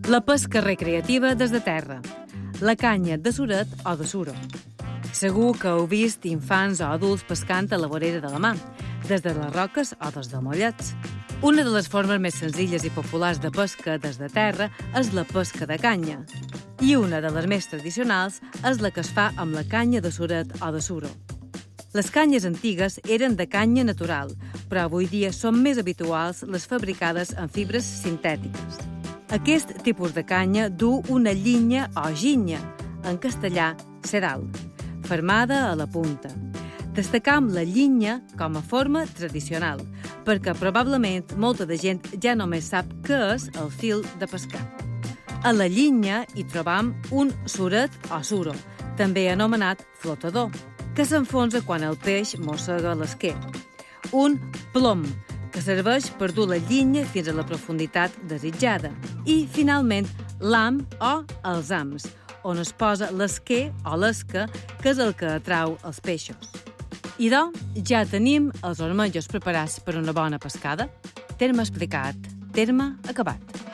La pesca recreativa des de terra, la canya de suret o de suro. Segur que heu vist infants o adults pescant a la vorera de la mà, des de les roques o des de mollets. Una de les formes més senzilles i populars de pesca des de terra és la pesca de canya. I una de les més tradicionals és la que es fa amb la canya de suret o de suro. Les canyes antigues eren de canya natural, però avui dia són més habituals les fabricades en fibres sintètiques. Aquest tipus de canya du una llinya o ginya, en castellà sedal, fermada a la punta. Destacam la llinya com a forma tradicional, perquè probablement molta de gent ja només sap què és el fil de pescar. A la llinya hi trobam un suret o suro, també anomenat flotador, que s'enfonsa quan el peix mossega l'esquer. Un plom, que serveix per dur la llinya fins a la profunditat desitjada. I, finalment, l'ham o els hams, on es posa l'esquer o l'esca, que és el que atrau els peixos. I ja tenim els ormellos preparats per una bona pescada. Terme explicat, terme acabat.